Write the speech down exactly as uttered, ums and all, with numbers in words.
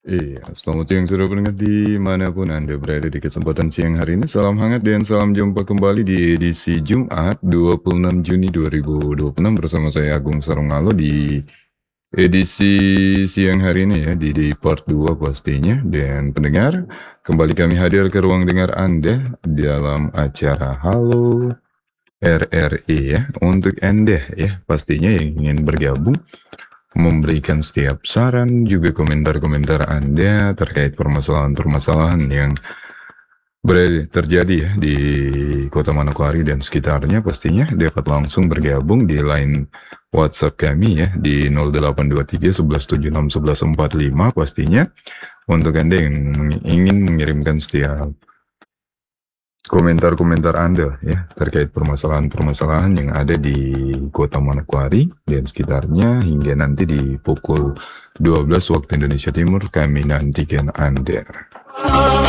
Iya, selamat siang saudara pendengar dimanapun Anda berada di kesempatan siang hari ini. Salam hangat dan salam jumpa kembali di edisi Jumat dua puluh enam Juni dua ribu dua puluh enam bersama saya Agung Sarungalo di edisi siang hari ini ya, di, di part dua pastinya. Dan pendengar, kembali kami hadir ke ruang dengar Anda dalam acara Halo R R I ya. Untuk Anda ya, pastinya yang ingin bergabung memberikan setiap saran juga komentar-komentar Anda terkait permasalahan-permasalahan yang berada terjadi ya di Kota Manokwari dan sekitarnya, pastinya dapat langsung bergabung di line WhatsApp kami ya di nol delapan dua tiga satu satu tujuh enam satu satu empat lima, pastinya untuk Anda yang ingin mengirimkan setiap komentar-komentar Anda ya terkait permasalahan-permasalahan yang ada di Kota Manokwari dan sekitarnya hingga nanti di pukul dua belas waktu Indonesia Timur kami nantikan Anda.